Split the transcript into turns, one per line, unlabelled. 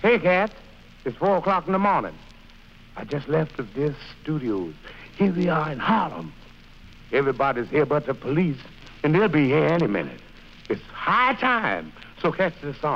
Hey, Cat. It's 4 o'clock in the morning. I just left the This Studios. Here we are in Harlem. Everybody's here but the police, and they'll be here any minute. It's high time. So catch this song.